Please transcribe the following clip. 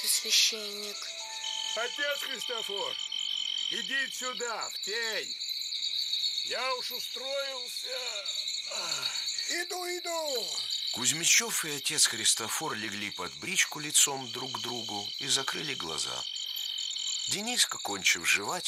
устроился священник. Отец Христофор, иди сюда, в тень. Я уж устроился. Иду. Кузьмичев и отец Христофор легли под бричку лицом друг к другу и закрыли глаза. Дениска, кончив жевать,